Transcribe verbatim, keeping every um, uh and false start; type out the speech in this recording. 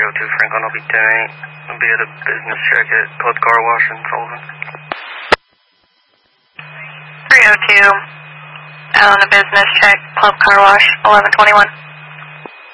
oh two Franklin, I'll be ten eight. I'll be at a business check at Club Car Wash in Sullivan. three oh two, out on a business check, Club Car Wash, eleven twenty-one.